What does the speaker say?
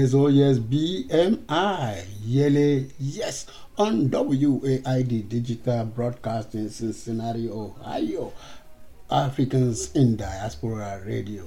yes, oh yes, BMI, Yele, yes, on WAID Digital Broadcasting, Cincinnati, Ohio, Africans in Diaspora Radio.